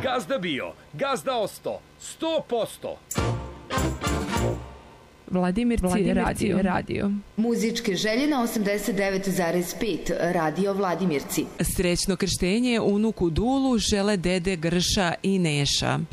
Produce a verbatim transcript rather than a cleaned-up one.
Gazda bio, gazda osto, sto posto. Vladimirci, Vladimirci radio. radio. Muzičke želje na osamdeset devet zarez pet Radio Vladimirci. Srećno krštenje unuku Dulu žele dede Grša i Neša.